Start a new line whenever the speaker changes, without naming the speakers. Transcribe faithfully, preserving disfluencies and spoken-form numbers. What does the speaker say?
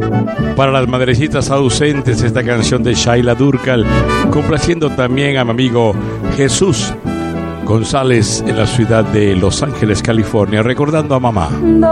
Para las madrecitas ausentes, esta canción de Shaila Durcal, complaciendo también a mi amigo Jesús González en la ciudad de Los Ángeles, California, recordando a mamá.